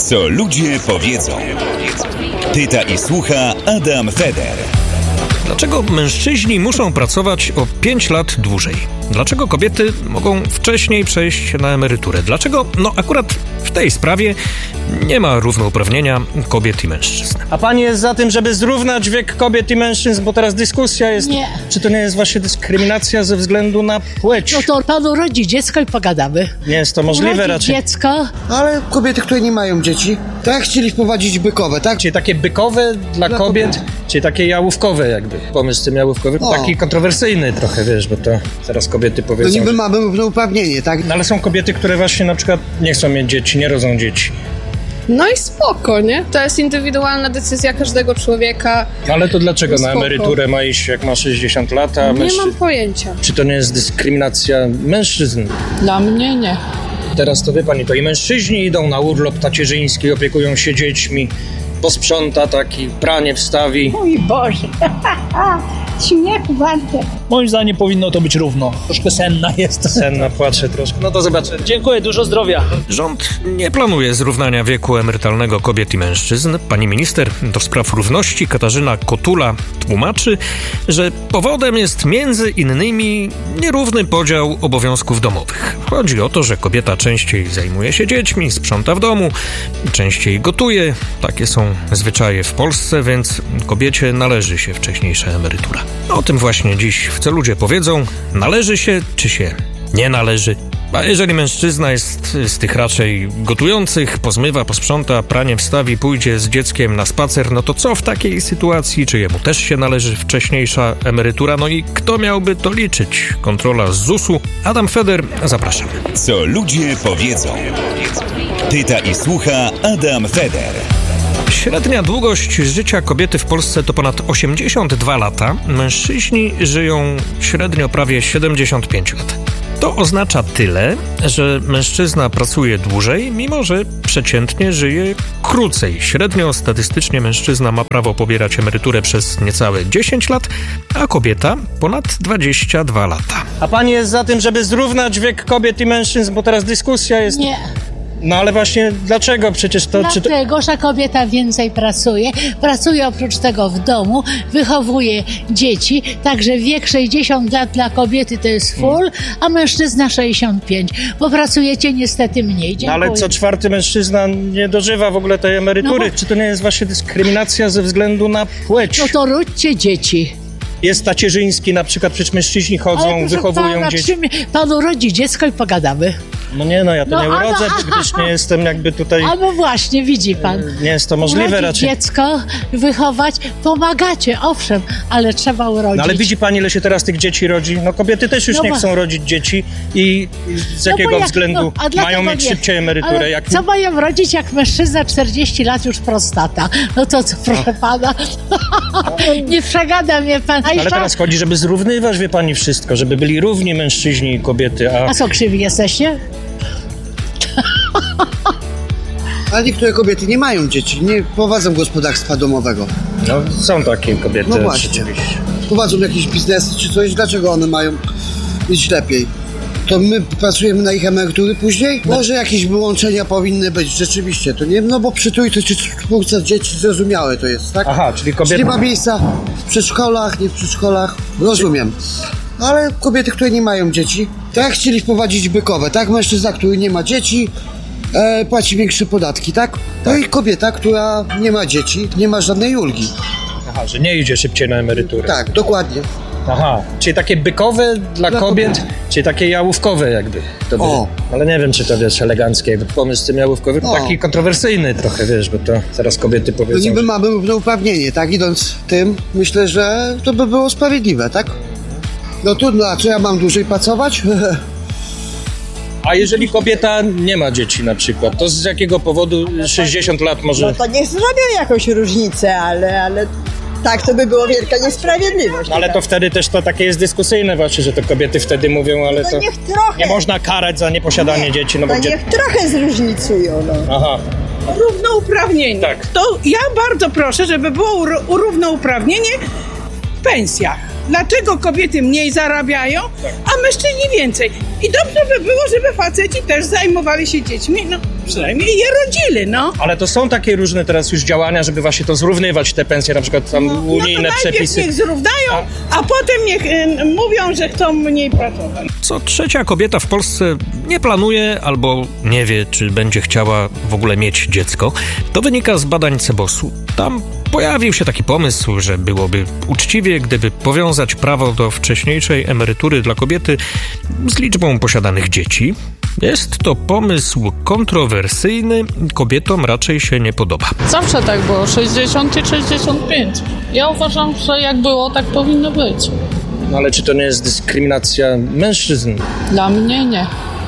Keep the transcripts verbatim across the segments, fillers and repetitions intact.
Co ludzie powiedzą. Pyta i słucha Adam Feder. Dlaczego mężczyźni muszą pracować o pięć lat dłużej? Dlaczego kobiety mogą wcześniej przejść na emeryturę? Dlaczego, no akurat w tej sprawie nie ma równouprawnienia kobiet i mężczyzn? A pani jest za tym, żeby zrównać wiek kobiet i mężczyzn, bo teraz dyskusja jest... Nie. Czy to nie jest właśnie dyskryminacja ze względu na płeć? No to pan urodzi dziecko i pogadamy. Nie jest to możliwe urodzi raczej. dziecko. Ale kobiety, które nie mają dzieci, tak chcieli wprowadzić bykowe, tak? Czyli takie bykowe dla, Dla kobiet, kobiet. czyli takie jałówkowe jakby. Pomysł z tym jałówkowym, O. taki kontrowersyjny trochę, wiesz, bo to zaraz kobiety No powiedzą... niby że- mamy równouprawnienie, tak? No ale są kobiety, które właśnie na przykład nie chcą mieć dzieci, nie rodzą dzieci. No i spoko, nie? To jest indywidualna decyzja każdego człowieka. Ale to dlaczego No na spoko. emeryturę ma iść, jak ma sześćdziesiąt lat, a Nie mężczy... mam pojęcia. Czy to nie jest dyskryminacja mężczyzn? Dla mnie nie. Teraz to wie pani, to i mężczyźni idą na urlop tacierzyński, opiekują się dziećmi, posprząta taki, pranie wstawi. Mój Boże, śmiechu warte. Moim zdaniem powinno to być równo. Troszkę senna jest. Senna płacze troszkę. No to zobaczymy. Dziękuję, dużo zdrowia. Rząd nie planuje zrównania wieku emerytalnego kobiet i mężczyzn. Pani minister do spraw równości Katarzyna Kotula tłumaczy, że powodem jest między innymi nierówny podział obowiązków domowych. Chodzi o to, że kobieta częściej zajmuje się dziećmi, sprząta w domu, częściej gotuje. Takie są zwyczaje w Polsce, więc kobiecie należy się wcześniejsza emerytura. O tym właśnie dziś w Co ludzie powiedzą. Należy się, czy się nie należy? A jeżeli mężczyzna jest z tych raczej gotujących, pozmywa, posprząta, pranie wstawi, pójdzie z dzieckiem na spacer, no to co w takiej sytuacji? Czy jemu też się należy wcześniejsza emerytura? No i kto miałby to liczyć? Kontrola z zusu. Adam Feder, zapraszam. Co ludzie powiedzą. Pyta i słucha Adam Feder. Średnia długość życia kobiety w Polsce to ponad osiemdziesiąt dwa lata. Mężczyźni żyją średnio prawie siedemdziesiąt pięć lat. To oznacza tyle, że mężczyzna pracuje dłużej, mimo że przeciętnie żyje krócej. Średnio statystycznie mężczyzna ma prawo pobierać emeryturę przez niecałe dziesięć lat, a kobieta ponad dwadzieścia dwa lata. A pani jest za tym, żeby zrównać wiek kobiet i mężczyzn, bo teraz dyskusja jest... Nie. No ale właśnie dlaczego? Przecież to... Czy to... Dlatego, że kobieta więcej pracuje. Pracuje oprócz tego w domu, wychowuje dzieci, także wiek sześćdziesiąt lat dla kobiety to jest full, a mężczyzna sześćdziesiąt pięć. Bo pracujecie niestety mniej. No Dziękuję. ale co czwarty mężczyzna nie dożywa w ogóle tej emerytury. No bo- Czy to nie jest właśnie dyskryminacja ze względu na płeć? No to ródźcie dzieci. Jest tacierzyński, na przykład przecież mężczyźni chodzą, Ale proszę wychowują pana, dzieci. przyjmie- pan urodzi dziecko i pogadamy. No nie no, ja to No, nie a no, urodzę, a- gdyż nie jestem jakby tutaj... A no właśnie, widzi pan. Nie jest to możliwe Urodzić raczej. dziecko, wychować, pomagacie, owszem, ale trzeba urodzić. No ale widzi pani, ile się teraz tych dzieci rodzi? No kobiety też już No nie bo- chcą rodzić dzieci i z No jakiego bo jak- względu no, a dlatego mają mieć nie. szybciej emeryturę? Ale Jak... co mają rodzić, jak mężczyzna czterdzieści lat już prostata? No to co, proszę pana? Nie przegada mnie pan. A, Ale jeszcze... teraz chodzi, żeby zrównywać, wie pani, wszystko, żeby byli równi mężczyźni i kobiety, a... a co, krzywi jesteście? Ale niektóre kobiety nie mają dzieci, nie prowadzą gospodarstwa domowego. No, są takie kobiety. No właśnie. rzeczywiście. Prowadzą jakieś biznesy czy coś, dlaczego one mają być lepiej? To my pracujemy na ich emerytury później? Może jakieś wyłączenia powinny być, rzeczywiście, to nie, no bo przy trójce czy czwórce dzieci zrozumiałe to jest, tak? Aha, czyli kobiety... Czyli nie ma miejsca w przedszkolach, nie w przedszkolach, rozumiem. No ale kobiety, które nie mają dzieci, tak chcieli wprowadzić bykowe, tak? Mężczyzna, który nie ma dzieci, e, płaci większe podatki, tak? No i kobieta, która nie ma dzieci, nie ma żadnej ulgi. Aha, że nie idzie szybciej na emeryturę. Tak, dokładnie. Aha, czyli takie bykowe dla, Dla kobiet, kobiet. czyli takie jałówkowe jakby. To by... O. Ale nie wiem, czy to wiesz, eleganckie jakby pomysł z tym jałówkowym. O. Taki kontrowersyjny trochę, wiesz, bo to zaraz kobiety No powiedzą... niby że- mamy równouprawnienie, tak? Idąc tym, myślę, że to by było sprawiedliwe, tak? No trudno, a co ja mam dłużej pracować? A jeżeli kobieta nie ma dzieci na przykład, to z jakiego powodu sześćdziesiąt lat może... No to niech zrobią jakąś różnicę, ale, ale tak to by było wielka niesprawiedliwość. No ale to wtedy też to takie jest dyskusyjne właśnie, że to kobiety wtedy mówią, ale To to niech trochę. nie można karać za nieposiadanie Nie, dzieci, no bo to gdzie... niech trochę zróżnicują, no. Aha, Równouprawnienie. Tak. To ja bardzo proszę, żeby było uro- równouprawnienie w pensjach. Dlaczego kobiety mniej zarabiają, a mężczyźni więcej? I dobrze by było, żeby faceci też zajmowali się dziećmi, no przynajmniej je rodzili, no. Ale to są takie różne teraz już działania, żeby właśnie to zrównywać, te pensje, na przykład tam No, unijne no to przepisy. niech zrównają, a, a potem niech y, mówią, że chcą mniej pracować. Co trzecia kobieta w Polsce nie planuje albo nie wie, czy będzie chciała w ogóle mieć dziecko. To wynika z badań Cebosu. Tam pojawił się taki pomysł, że byłoby uczciwie, gdyby powiązać prawo do wcześniejszej emerytury dla kobiety z liczbą posiadanych dzieci. Jest to pomysł kontrowersyjny, kobietom raczej się nie podoba. Zawsze tak było, sześćdziesiąt i sześćdziesiąt pięć. Ja uważam, że jak było, tak powinno być. No ale czy to nie jest dyskryminacja mężczyzn? Dla mnie nie.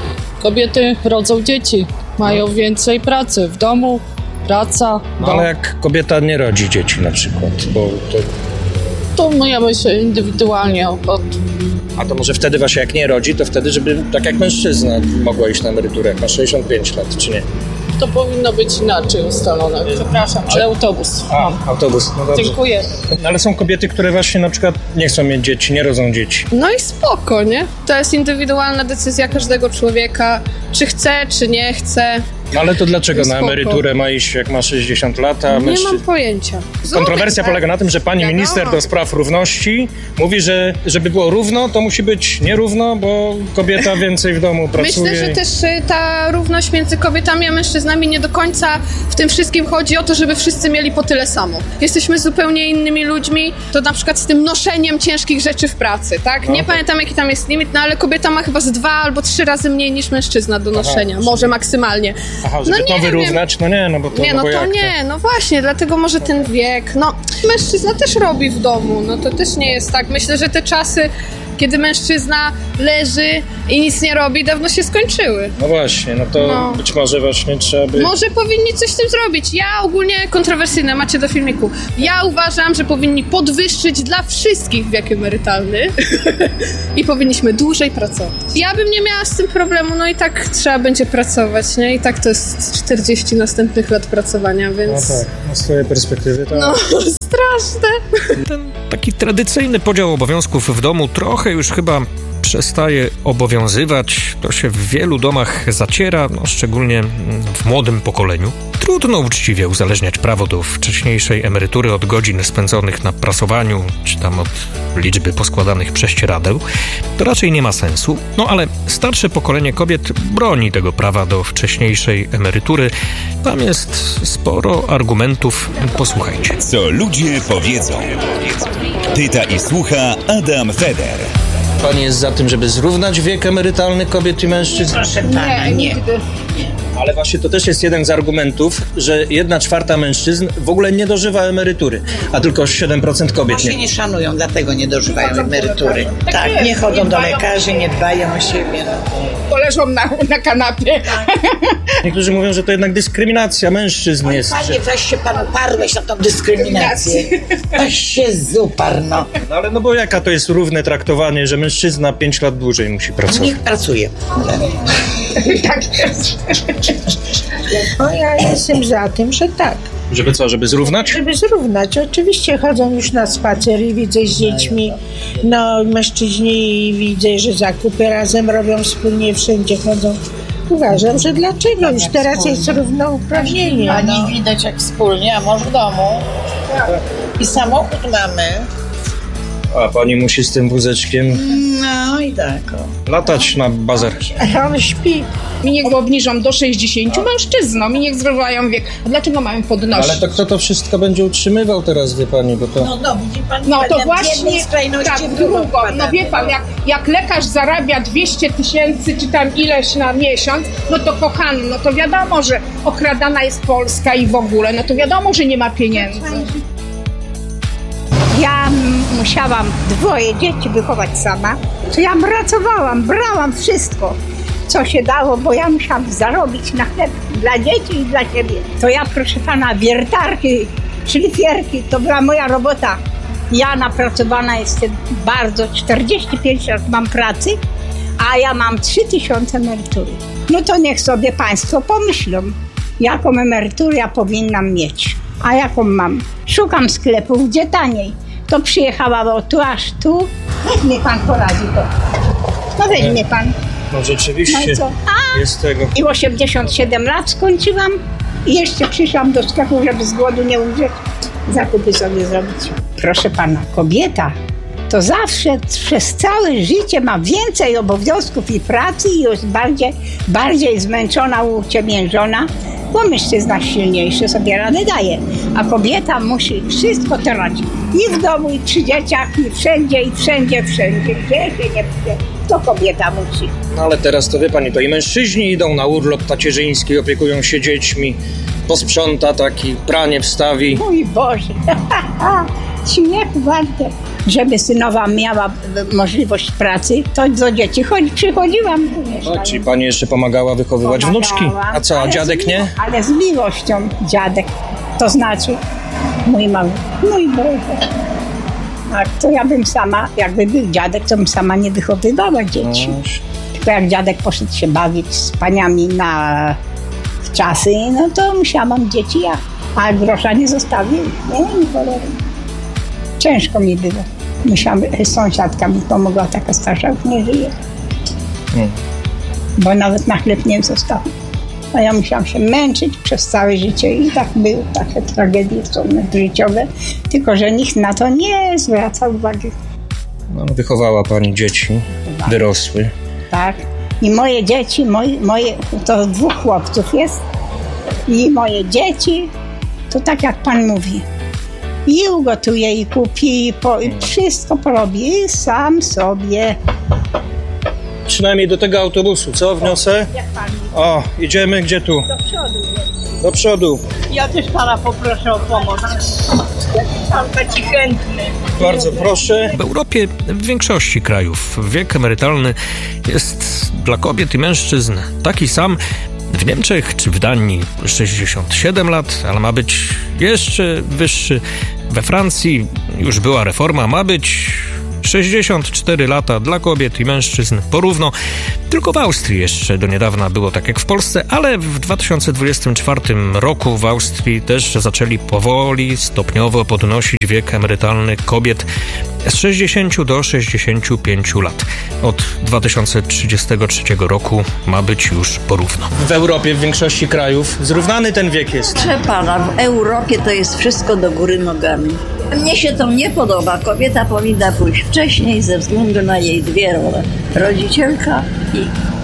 Kobiety rodzą dzieci, mają więcej pracy w domu, praca. No dom. ale jak kobieta nie rodzi dzieci na przykład, bo to... To ja myślę indywidualnie. Od... A to może wtedy właśnie jak nie rodzi, to wtedy, żeby tak jak mężczyzna mogła iść na emeryturę, jak ma sześćdziesiąt pięć lat, czy nie? To powinno być inaczej ustalone. Przepraszam, ale autobus. A, autobus, no dobrze. Dziękuję. No, ale są kobiety, które właśnie na przykład nie chcą mieć dzieci, nie rodzą dzieci. No i spoko, nie? To jest indywidualna decyzja każdego człowieka, czy chce, czy nie chce. No ale to dlaczego Spoko. na emeryturę ma iść, jak ma sześćdziesiąt lat, a Nie mężczy... mam pojęcia. Kontrowersja Zróbmy, polega na tym, że pani Wiadomo. minister do spraw równości mówi, że żeby było równo, to musi być nierówno, bo kobieta więcej w domu pracuje. Myślę, że też y, ta równość między kobietami a mężczyznami nie do końca w tym wszystkim chodzi o to, żeby wszyscy mieli po tyle samo. Jesteśmy zupełnie innymi ludźmi, to na przykład z tym noszeniem ciężkich rzeczy w pracy, tak? Nie No. pamiętam jaki tam jest limit, no ale kobieta ma chyba z dwa albo trzy razy mniej niż mężczyzna do noszenia, Aha, może maksymalnie. Aha, żeby no to nie wyrównać? No nie, no bo to... Nie, no bo to jak nie, no właśnie, dlatego może ten wiek, no mężczyzna też robi w domu, no to też nie jest tak. Myślę, że te czasy, kiedy mężczyzna leży i nic nie robi, dawno się skończyły. No właśnie, no to No. być może właśnie trzeba by... Może powinni coś z tym zrobić. Ja ogólnie kontrowersyjne, macie do filmiku. Ja uważam, że powinni podwyższyć dla wszystkich wiek emerytalny i powinniśmy dłużej pracować. Ja bym nie miała z tym problemu, no i tak trzeba będzie pracować, nie? I tak to jest czterdzieści następnych lat pracowania, No więc... tak, no z twojej perspektywy to... No, straszne. Ten taki tradycyjny podział obowiązków w domu trochę już chyba przestaje obowiązywać. To się w wielu domach zaciera, no szczególnie w młodym pokoleniu. Trudno uczciwie uzależniać prawo do wcześniejszej emerytury od godzin spędzonych na prasowaniu, czy tam od liczby poskładanych prześcieradeł. To raczej nie ma sensu. No ale starsze pokolenie kobiet broni tego prawa do wcześniejszej emerytury. Tam jest sporo argumentów. Posłuchajcie. Co ludzie powiedzą. Pyta i słucha Adam Feder. Pani jest za tym, żeby zrównać wiek emerytalny kobiet i mężczyzn? Proszę pana, nie. Ale właśnie to też jest jeden z argumentów, że jedna czwarta mężczyzn w ogóle nie dożywa emerytury, a tylko siedem procent kobiet Bo się nie. nie szanują, dlatego nie dożywają emerytury. Tak, nie chodzą do lekarzy, nie dbają o siebie. Poleżą na, na kanapie. Niektórzy mówią, że to jednak dyskryminacja mężczyzn jest. Panie, weź się pan uparłeś na tą dyskryminację. Weź się zuparł, no. No ale no bo jaka to jest równe traktowanie, że mężczyzna pięć lat dłużej musi pracować? Niech pracuje. Tak jest. No ja jestem za tym, że tak. Żeby co, żeby zrównać? Żeby zrównać. Oczywiście chodzą już na spacer i widzę z dziećmi. No mężczyźni widzę, że zakupy razem robią wspólnie, wszędzie chodzą. Uważam, że dlaczego? Już teraz jest równouprawnienie. Pani No. widać jak wspólnie, a mąż w domu. I samochód mamy. A pani musi z tym wózeczkiem No i tak. O. latać na bazar. A on śpi. I niech go obniżą do sześćdziesięciu mężczyznom i niech zrówają wiek. A dlaczego mają podnosić? Ale to kto to wszystko będzie utrzymywał teraz, wie pani, bo to... No, no widzi pani, No to w jednej właśnie, skrajności tak, w drugą drugą. No wpadamy. wie pan, jak, jak lekarz zarabia dwieście tysięcy, czy tam ileś na miesiąc, no to kochany, no to wiadomo, że okradana jest Polska i w ogóle, no to wiadomo, że nie ma pieniędzy. Ja m- musiałam dwoje dzieci wychować sama, to ja pracowałam, brałam wszystko, co się dało, bo ja musiałam zarobić na chleb dla dzieci i dla siebie. To ja, proszę pana, wiertarki, szlifierki, to była moja robota. Ja napracowana jestem bardzo, czterdzieści pięć lat mam pracy, a ja mam trzy tysiące emerytury. No to niech sobie państwo pomyślą, jaką emeryturę ja powinnam mieć, a jaką mam. Szukam sklepów, gdzie taniej. to przyjechała o tu aż tu. Weźmie pan poradzi to. No weźmie pan. No rzeczywiście No i co? A, jest tego. I osiemdziesiąt siedem lat skończyłam i jeszcze przyszłam do sklepu, żeby z głodu nie umrzeć. Zakupy sobie zrobić. Proszę pana, kobieta to zawsze przez całe życie ma więcej obowiązków i pracy i jest bardziej, bardziej zmęczona, uciemiężona, bo mężczyzna silniejszy sobie radę daje, a kobieta musi wszystko teraz i w domu, i przy dzieciach, i wszędzie, i wszędzie, wszędzie, gdzie się nie pójdzie, to kobieta musi. No ale teraz to wie pani, to i mężczyźni idą na urlop tacierzyński, opiekują się dziećmi, posprząta taki, pranie wstawi. Mój Boże, śmiechu warte. Żeby synowa miała możliwość pracy, to do dzieci chodzi, przychodziłam. No, czyli pani jeszcze pomagała wychowywać Pomagałam, wnuczki. A co, a dziadek mi- nie? Ale z miłością dziadek. To znaczy mój mały, mój Boże. A to ja bym sama, jakby był dziadek, to bym sama nie wychowywała dzieci. No. Tylko jak dziadek poszedł się bawić z paniami na wczasy, no to musiałam dzieci ja. A grosza nie zostawił. Nie, nie cholery. Ciężko mi było. Musiałam, sąsiadka mi pomogła, taka starsza, już nie żyje. Hmm. Bo nawet na chleb nie zostawił. A ja musiałam się męczyć przez całe życie i tak były takie tragedie są życiowe, tylko że nikt na to nie zwraca uwagi. No, wychowała pani dzieci, wyrosły. Tak. I moje dzieci, moje, moje, to dwóch chłopców jest i moje dzieci, to tak jak pan mówi, i ugotuje, i kupi, i, po, i wszystko porobi, i sam sobie. Przynajmniej do tego autobusu, co wniosę? O, idziemy, gdzie tu? Do przodu. Do przodu. Ja też pana poproszę o pomoc. Pan taki chętny. Bardzo proszę. W Europie, w większości krajów, wiek emerytalny jest dla kobiet i mężczyzn taki sam. W Niemczech czy w Danii sześćdziesiąt siedem lat, ale ma być jeszcze wyższy. We Francji już była reforma, ma być sześćdziesiąt cztery lata dla kobiet i mężczyzn porówno. Tylko w Austrii jeszcze do niedawna było tak jak w Polsce, ale w dwa tysiące dwudziestym czwartym roku w Austrii też zaczęli powoli, stopniowo podnosić wiek emerytalny kobiet z sześćdziesięciu do sześćdziesięciu pięciu lat. Od dwa tysiące trzydziestego trzeciego roku ma być już porówno. W Europie, w większości krajów zrównany ten wiek jest. Proszę pana, w Europie to jest wszystko do góry nogami. Mnie się to nie podoba. Kobieta powinna pójść wcześniej ze względu na jej dwie role. Rodzicielka i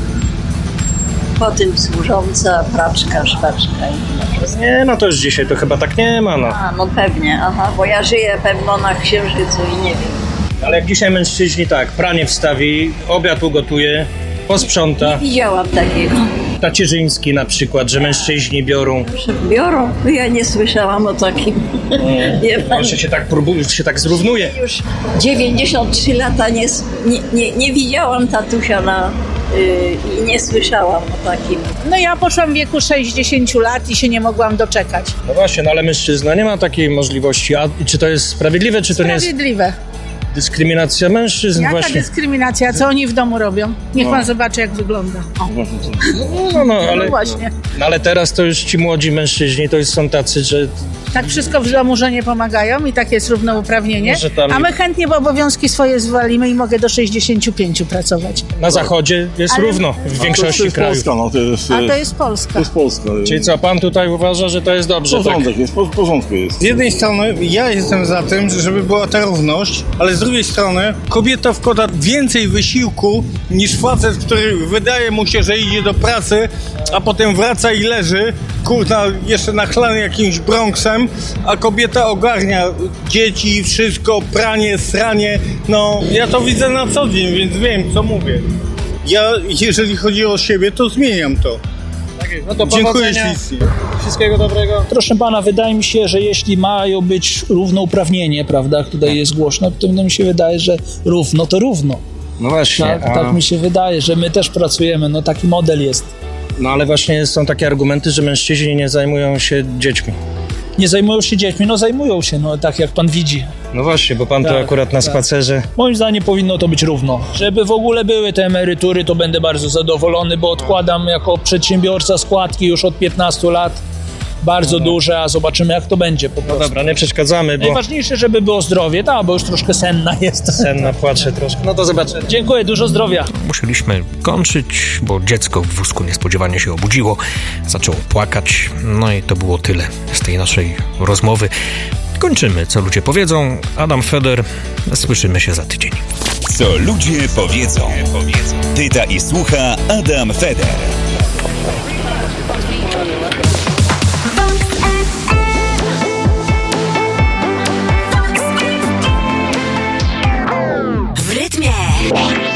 potem służąca, praczka, szwaczka. Nie, no to już dzisiaj to chyba tak nie ma, no. A, no pewnie, aha, bo ja żyję pewno na Księżycu i nie wiem. Ale jak dzisiaj mężczyźni tak, pranie wstawi, obiad ugotuje, posprząta. Nie widziałam takiego. Tacierzyński na przykład, że mężczyźni biorą. Biorą? Ja nie słyszałam o takim. Nie, On się, się tak próbuje, się tak zrównuje. Już dziewięćdziesiąt trzy lata nie, nie, nie, nie widziałam tatusia na, yy, i nie słyszałam o takim. No ja poszłam w wieku sześćdziesięciu lat i się nie mogłam doczekać. No właśnie, no ale mężczyzna nie ma takiej możliwości. A czy to jest sprawiedliwe, czy to nie jest Sprawiedliwe. dyskryminacja mężczyzn Jaka właśnie? dyskryminacja? Co oni w domu robią? Niech No. pan zobaczy, jak wygląda. O. No, no, no, ale, No właśnie. no, ale teraz to już ci młodzi mężczyźni to już są tacy, że Tak wszystko w domu, że nie pomagają i tak jest równouprawnienie. Może tam- A my chętnie w obowiązki swoje zwalimy i mogę do sześćdziesięciu pięciu pracować. na zachodzie jest Ale- równo w większości to jest krajów. Polska, no to jest, A to jest Polska. to jest Polska. Czyli co, pan tutaj uważa, że to jest dobrze? Porządek Tak? jest, w porządku jest. Z jednej strony ja jestem za tym, żeby była ta równość, ale z drugiej strony kobieta wkłada więcej wysiłku niż facet, który wydaje mu się, że idzie do pracy, a potem wraca i leży, kurna, jeszcze nachlany jakimś Bronxem, a kobieta ogarnia dzieci, wszystko, pranie, sranie. No, ja to widzę na co dzień, więc wiem, co mówię. Ja, jeżeli chodzi o siebie, to zmieniam to. No to Dziękuję powodzenia. ślicznie. Wszystkiego dobrego. Proszę pana, wydaje mi się, że jeśli mają być równouprawnienie, prawda, jak tutaj jest głośno, to mi się wydaje, że równo to równo. No właśnie. Tak, a... tak mi się wydaje, że my też pracujemy, no taki model jest. No ale właśnie są takie argumenty, że mężczyźni nie zajmują się dziećmi. Nie zajmują się dziećmi, no zajmują się, no tak jak pan widzi. No właśnie, bo pan tu Tak, akurat na tak. spacerze. Moim zdaniem powinno to być równo. Żeby w ogóle były te emerytury, to będę bardzo zadowolony, bo odkładam jako przedsiębiorca składki już od piętnastu lat bardzo duże, a zobaczymy jak to będzie po prostu. No dobra, nie przeszkadzamy, bo... Najważniejsze, żeby było zdrowie, tak, bo już troszkę senna jest. Senna, płacze troszkę. No to zobaczymy. Dziękuję, dużo zdrowia. Musieliśmy kończyć, bo dziecko w wózku niespodziewanie się obudziło, zaczęło płakać, no i to było tyle z tej naszej rozmowy. Kończymy, co ludzie powiedzą. Adam Feder, słyszymy się za tydzień. Co ludzie powiedzą. Pyta i słucha Adam Feder.